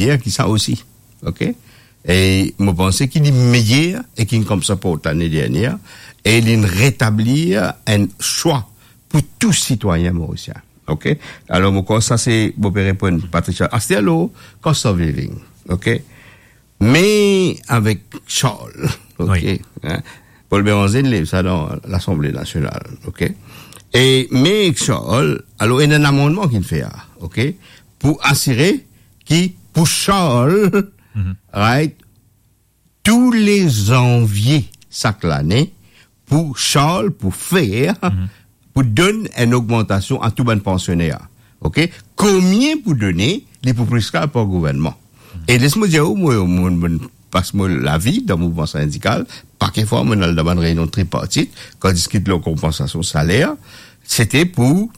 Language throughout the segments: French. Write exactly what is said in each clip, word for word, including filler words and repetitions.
meilleur qui ça aussi. OK? Et moi pensais qu'il est meilleur et qu'il comme ça pour l'année dernière et il rétablir un choix pour tous citoyens mauriciens. OK? Alors moi ça c'est bon répondre Patricia Astiello cost of living. OK? Mais avec Charles, OK? Oui. Hein? Paul Béranger lève ça dans l'Assemblée nationale. OK? Et mais Charles, alors il y a un amendement qu'il fait, OK? Pour assurer qu'il pour Charles mm-hmm. right, tous les janvier chaque année, pour Charles, pour faire, mm-hmm. pour donner une augmentation à tout bon pensionnaire. OK? Combien pour donner, les pour prescrire par le gouvernement? Mm-hmm. Et laisse-moi dire, moi, moi, parce que la vie dans le mouvement syndical, pas qu'une fois, on a dans une réunion tripartite, quand on discute de la compensation salaire, c'était pour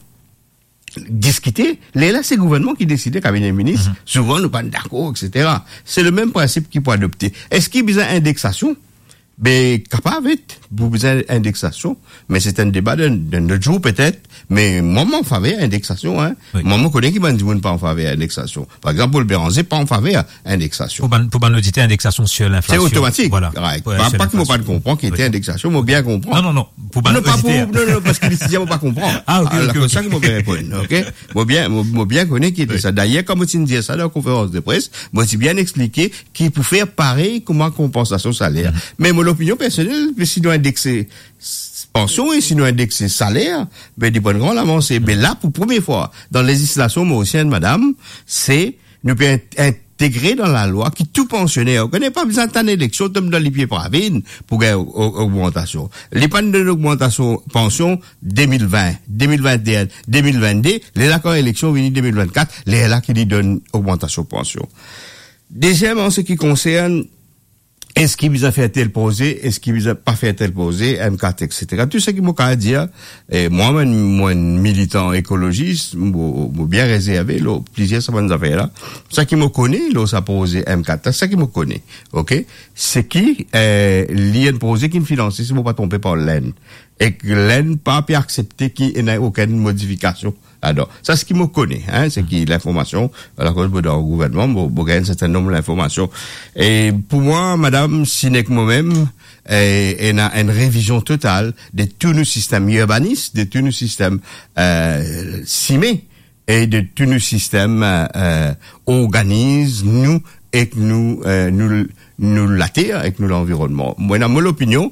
discuter, là, c'est le gouvernement qui décidait, cabinet ministre, mm-hmm. souvent nous pas d'accord, et cetera. C'est le même principe qu'il faut adopter. Est-ce qu'il y a besoin d'indexation? Ben, capable, vous besoin d'indexation, mais c'est un débat d'un autre jour peut-être, mais moi, moi, en faveur d'indexation, hein. Oui. Moi, je connais qui m'a dit, pas en faveur d'indexation. Par exemple, pour le Béranger, pas en faveur d'indexation. Pour, pour ban auditer indexation sur l'inflation. C'est automatique. Voilà. Right. Pas, pas que moi pas de comprendre qu'il était oui. indexation, moi bien comprendre. Non, non, non. Pour ban non, pas pour, non, non, parce qu'il dit, moi pas comprendre. Ah, ok, ah, ok, c'est ok. ça que moi bien répondre, ok? Moi bien, moi bien connais qu'il était oui. ça. D'ailleurs, comme tu me dis ça dans la conférence de presse, moi, j'ai bien expliqué qu'il peut faire pareil comment compensation salaire. Mm-hmm. Mais mon opinion personnelle, si nous indexer pension et si nous indexer salaire, ben, des bonnes grandes avancées. Mais là, pour première fois, dans la législation mauricienne, madame, c'est, nous pouvons intégrer dans la loi qui tout pensionnaire, on connaît pas besoin d'une élection, comme dans les pieds pravines, pour gagner augmentation. Les pannes de l'augmentation pension deux mille vingt, deux mille vingt et un, deux mille vingt-deux, les accords élections venus deux mille vingt-quatre, les là qui lui donnent augmentation pension. Deuxièmement, en ce qui concerne est-ce qu'il vous a fait tel posé, est-ce qu'il vous a pas fait tel posé, M quatre, et cetera. Tout ce qui m'a qu'à dire, et moi, moi, militant écologiste, moi, bien réservé, là, plusieurs ça nous affaires là. Ça qui me connaît, là, ça posé M quatre, ça qui me connaît, ok? C'est qui, euh, l'I N posé qui me finance, si vous pas trompé par l'E N. Et que l'E N pas pu accepter qu'il n'y ait aucune modification. Alors, ça, ce qui me connaît, hein, c'est qui l'information, alors que dans le gouvernement, bon, bon, il y a un certain nombre d'informations. Et pour moi, madame, si n'est que moi-même, et, et a une révision totale de tous nos systèmes urbanistes, de tous nos systèmes, euh, cimés, et de tous nos systèmes, euh, organisent, nous, et que nous, euh, nous, nous la terre et que nous l'environnement. Moi, dans mon opinion,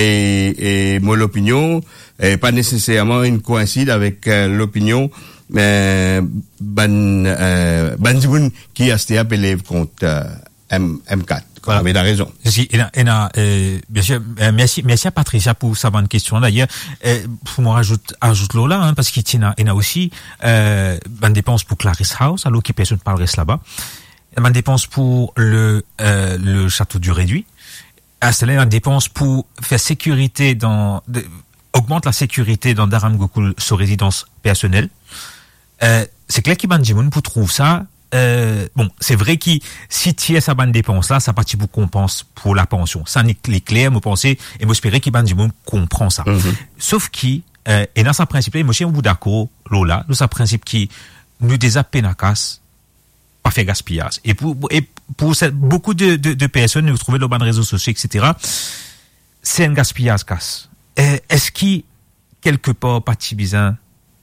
et, et mon opinion, et pas nécessairement une coïncide avec euh, l'opinion, euh, ban, euh, ban qui a été appelé contre euh, M, M4. Voilà. Mais il a raison. Si, et, et, euh, bien sûr, euh, merci, merci à Patricia pour sa bonne question. D'ailleurs, euh, pour moi rajoute, ajoute l'eau là, hein, parce qu'il y a, il y a aussi, euh, bonne dépense pour Clarisse House, alors qui personne ne reste là-bas. Bonne dépense pour le, euh, le château du Réduit. À cela, une dépense pour faire sécurité dans, de, augmente la sécurité dans Daram Gokul sur résidence personnelle. Euh, c'est clair qu'il y a des gens pour trouver ça. Euh, bon, c'est vrai que si tu as sa bonne dépense là, ça partit pour compense pour la pension. Ça n'est clair, me penser et m'espérer qu'il y a des gens comprend ça. Mm-hmm. Sauf qui, euh, et dans sa principe, moi, je suis d'accord, Lola, dans sa principe qui nous des pénakas, pas faire gaspillage. Et pour, et pour cette, beaucoup de, de, de personnes, vous trouvez dans les réseaux sociaux, et cetera, c'est un gaspillage casse. Euh, est-ce qu'il, quelque part, Pati Bizin,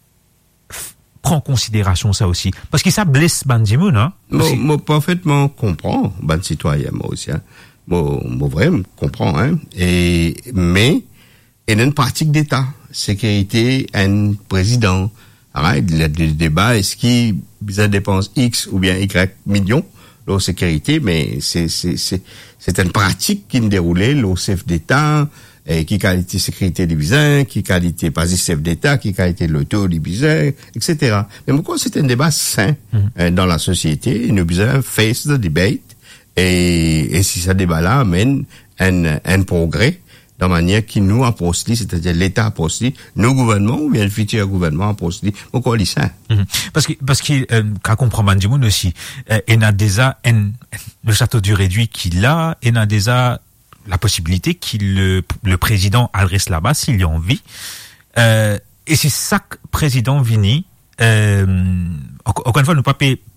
f- prend en considération ça aussi? Parce que ça blesse Bandimoun, hein? Moi, moi, parfaitement comprends, ban citoyen, moi aussi, hein. Moi, moi, vraiment, comprends, hein. Et, mais, il y a une pratique d'État. Sécurité, un président. Arrête, il y a des débats, est-ce qu'il besoin dépense X ou bien Y millions, la sécurité, mais c'est, c'est, c'est, c'est une pratique qui me déroulait, le chef d'État, et qui qualité sécurité du besoin, qui qualité pas chef d'État, qui qualité de l'auto du besoin, et cetera. Mais pourquoi c'est un débat sain, mmh. euh, dans la société, nous besoin face the debate, et, et si ce débat-là amène un, un progrès, de manière qui nous approche, c'est-à-dire l'État approche, nos gouvernements ou bien le futur gouvernement approche, pourquoi il ça? Mm-hmm. Parce que, parce que, euh, quand on comprend Bandimoun aussi, euh, il y a déjà un, le château du Réduit qu'il a, il y a déjà la possibilité qu'il le, le président adresse là-bas s'il y a envie, euh, et si chaque président vini, euh, encore une fois, nous pas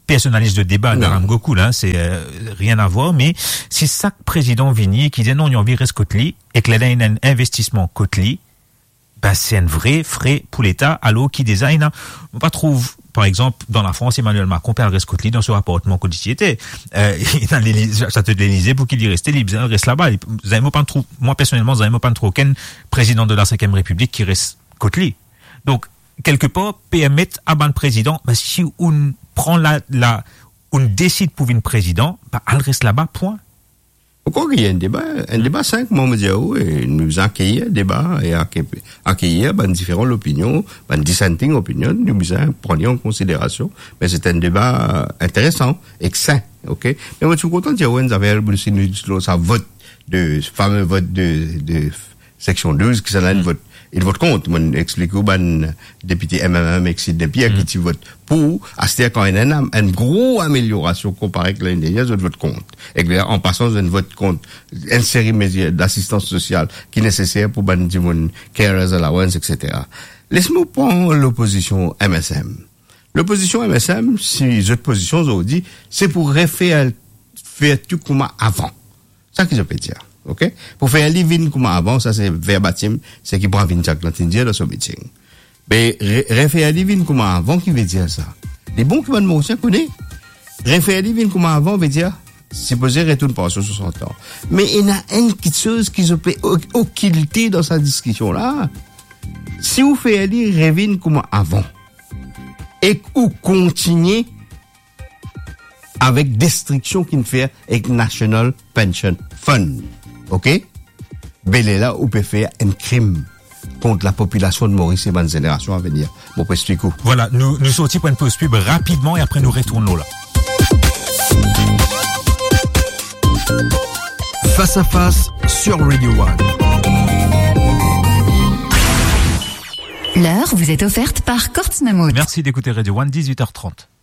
personnaliste de débat d'Aram Gokoul, hein, c'est euh, rien à voir, mais c'est ça que le président Vigny qui dit non, il y a envie de rester Kotli, et que là, il y a un investissement Kotli, ben, c'est un vrai frais pour l'État, alors qui design, on pas trouve, par exemple, dans la France, Emmanuel Macron perd reste Kotli dans ce rapportement quotidien, euh, dans l'Élysée, ça te de l'Élysée pour qu'il y reste libre, il reste là-bas. Vous avez pas trop, moi, personnellement, vous avez pas trop aucun président de la cinquième République qui reste Kotli. Donc, quelque part, permettre à ban président, ben, si on prend la, la, on décide pour une président, ben, elle reste là-bas, point. Pourquoi qu'il y a un débat, un débat cinq, moi, me dit, et nous accueillir un débat, et accueillir, ben, différentes opinions, ben, dissenting opinions, nous prendre en considération, mais c'est un débat intéressant, et sain, ok? Mais moi, je suis content de dire, ouais, vous avez, ça vote de, ce fameux vote de, de section douze, qui s'en a une vote, il vote contre. Moi, explique au ban député M M M Exit de Pierre qui vote pour. À ce quand il y a une, une grosse amélioration comparée avec l'année dernière, je vote contre. Et que, en passant, je vote contre une série d'assistance sociale qui est nécessaire pour ban du monde, carers allowance, et cetera. Laisse-moi prendre l'opposition M S M. L'opposition M S M, si les autres positions ont dit, c'est pour refaire, faire tout comme avant. C'est ça que je peux dire. OK? Pour faire un living comme avant, ça c'est verbatim, c'est qui prend vingt-cinq l'intendien dans ce meeting. Mais, refaire un living comme avant, qui veut dire ça? Les bons qui vont de Mauricien connaissent. Refaire un living comme avant veut dire, supposé retourne pas sur soixante ans. Mais il y a une petite chose qui se peut occulter dans sa discussion-là. Si vous faites un living comme avant, et que vous continuez avec destruction qu'il fait avec National Pension Fund. OK? Ben là, on peut faire un crime contre la population de Maurice et bonne génération à venir. Bon, peut expliquer. Voilà, nous, nous sortis pour une pause pub rapidement et après nous retournons là. Face à face sur Radio One. L'heure vous est offerte par Cortsnamot. Merci d'écouter Radio One, dix-huit heures trente.